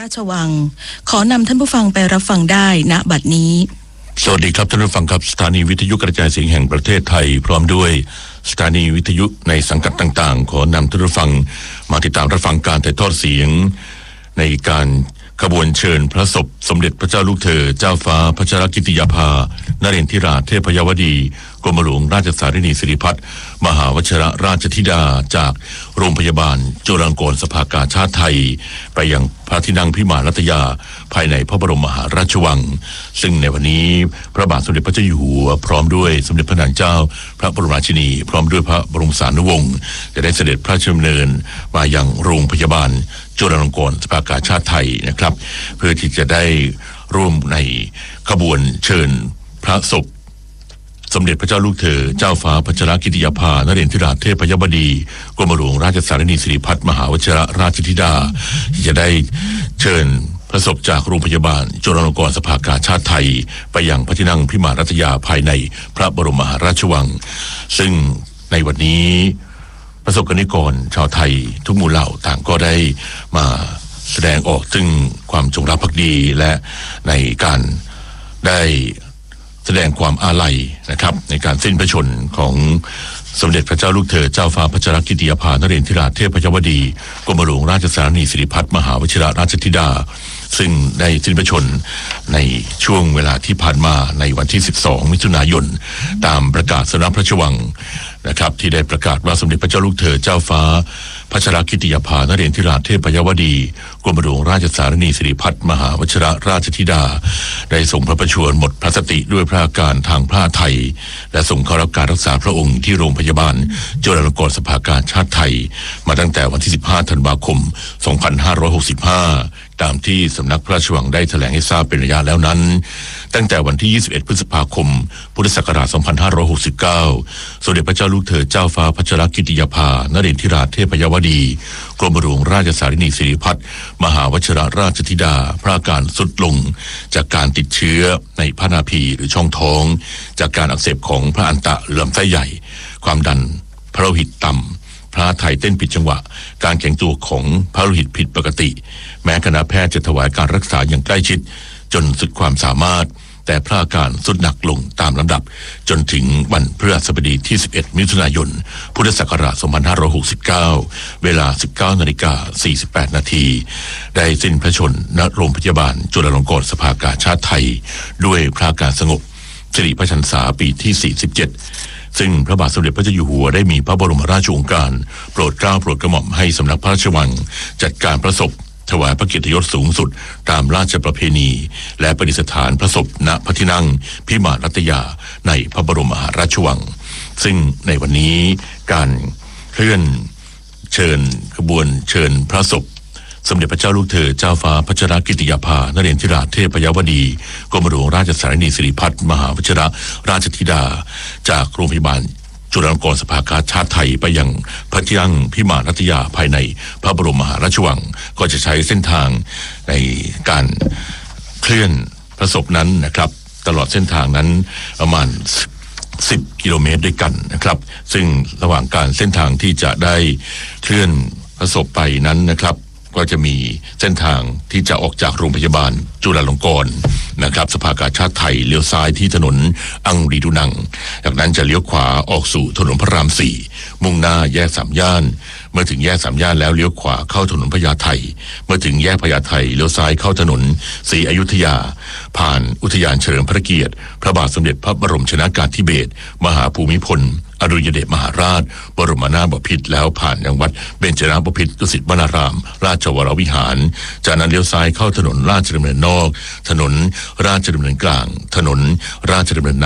ราชวังขอนำท่านผู้ฟังไปรับฟังได้ณบัดนี้สวัสดีครับท่านผู้ฟังครับสถานีวิทยุกระจายเสียงแห่งประเทศไทยพร้อมด้วยสถานีวิทยุในสังกัดต่างๆขอนำท่านผู้ฟังมาติดตามรับฟังการถ่ายทอดเสียงในการขบวนเชิญพระศพสมเด็จพระเจ้าลูกเธอเจ้าฟ้าพัชรกิติยาภานเรนทิราเทพยวดีกรมหลวงราชสารินีสิริพัฒน์มหาวชิรราชธิดาจากโรงพยาบาลจุฬาลงกรณ์สภากาชาดไทยไปยังพระที่นั่งพิมานรัตยาภายในพระบรมมหาราชวังซึ่งในวันนี้พระบาทสมเด็จพระเจ้าอยู่หัวพร้อมด้วยสมเด็จพระนางเจ้าพระบรมราชินีพร้อมด้วยพระบรมสานุวงศ์จะได้เสด็จพระราชดำเนินมายังโรงพยาบาลจุฬาลงกรณ์สภากาชาดไทยนะครับเพื่อที่จะได้ร่วมในขบวนเชิญพระศพสมเด็จพระเจ้าลูกเธอเจ้าฟ้าพัชรกิติยาภานเรนทิราเทพยวดีกรมหลวงราชสารินีสิริพัฒน์มหาวชิรราชธิดาที่จะได้เชิญพระศพจากโรงพยาบาลจุฬาลงกรณ์สภากาชาดไทยไปยังพระที่นั่งพิมานรัตยาภายในพระบรมมหาราชวังซึ่งในวันนี้ประสบกนิกรชาวไทยทุกหมู่เหล่าต่างก็ได้มาแสดงออกถึงความจงรักภักดีและในการได้แสดงความอาลัยนะครับในการสิ้นพระชนของสมเด็จพระเจ้าลูกเธอเจ้าฟ้าพัชรกิติยาภานเรนทิราเทพยวดีกรมหลวงราชสารินีสิริพัฒน์มหาวชิรราชธิดาซึ่งได้สิ้นพระชนในช่วงเวลาที่ผ่านมาในวันที่12มิถุนายนตามประกาศสำนักพระราชวังนะครับที่ได้ประกาศว่าสมเด็จพระเจ้าลูกเธอเจ้าฟ้าพัชรกิติยาภานเรนทิราเทพยวดีกรมหลวงราชสารินีสิริพัฒน์มหาวชิรราชธิดาได้ทรงพระประชวรหมดพระสติด้วยพระอาการทางพระทัยและทรงเข้ารับการรักษาพระองค์ที่โรงพยาบาลจุฬาลงกรณ์สภากาชาดไทยมาตั้งแต่วันที่15ธันวาคม2565ตามที่สำนักพระราชวังได้แถลงให้ทราบเป็นระยะแล้วนั้นตั้งแต่วันที่21พฤษภาคมพุทธศักราช2569สมเด็จพระเจ้าลูกเธอเจ้าฟ้าพัชรกิติยาภานเรนทิราเทพยวดีกรมหลวงราชสารินีสิริพัฒน์มหาวชิรราชธิดาพระอาการทรุดลงจากการติดเชื้อในพระนาภีหรือช่องท้องจากการอักเสบของพระอันตะลำไส้ใหญ่ความดันพระโลหิตต่ำพระทัยเต้นผิดจังหวะการแข็งตัวของพระโลหิตผิดปกติแม้คณะแพทย์จะถวายการรักษาอย่างใกล้ชิดจนสุดความสามารถแต่พระอาการทรุดหนักลงตามลำดับจนถึงวันพฤหัสบดีที่11มิถุนายนพุทธศักราช2569เวลา 19:48 นาทีได้สิ้นพระชนณโรงพยาบาลจุฬาลงกรณ์สภากาชาดไทยด้วยพระอาการสงบสิริพระชรรษาปีที่47ซึ่งพระบาทสมเด็จพระเจ้าอยู่หัวได้มีพระบรมราชโองการโปรดเกล้าโปรดกระหม่อมให้สำนักพระราชวังจัดการพระศพถวายพระเกียรติยศสูงสุดตามราชประเพณีและประดิษฐานพระศพณพระที่นั่งพิมานรัตยาในพระบรมมหาราชวังซึ่งในวันนี้การเคลื่อนเชิญขบวนเชิญพระศพสมเด็จพระเจ้าลูกเธอเจ้าฟ้าพัชรกิติยาภานเรนทิราเทพยวดีกรมหลวงราชสารินีสิริพัฒน์มหาวชิรราชธิดาจากโรงพยาบาลจุฬาลงกรณ์สภากาชาดไทยไปยังพระที่นั่งพิมานรัตยาภายในพระบรมมหาราชวังก็จะใช้เส้นทางในการเคลื่อนพระศพนั้นนะครับตลอดเส้นทางนั้นประมาณ10กิโลเมตรด้วยกันนะครับซึ่งระหว่างการเส้นทางที่จะได้เคลื่อนพระศพไปนั้นนะครับก็จะมีเส้นทางที่จะออกจากโรงพยาบาลจุฬาลงกรณ์นะครับสภากาชาดไทยเลี้ยวซ้ายที่ถนนอังรีดูนังจากนั้นจะเลี้ยวขวาออกสู่ถนนพระราม4มุ่งหน้าแยกสามย่านเมื่อถึงแยกสามย่านแล้วเลี้ยวขวาเข้าถนนพญาไทเมื่อถึงแยกพญาไทเลี้ยวซ้ายเข้าถนนศรีอยุธยาผ่านอุทยานเฉลิมพระเกียรติพระบาทสมเด็จพระบรมชนกาธิเบศรมหาภูมิพลอดุลยเดชมหาราชบรมนาถบพิตรแล้วผ่านยังวัดเบญจนาบพิตรดุสิตวนารามราชวรวิหารจากนั้นเลี้ยวซ้ายเข้าถนนราชดำเนินนอกถนนราชดำเนินกลางถนนราชดำเนิน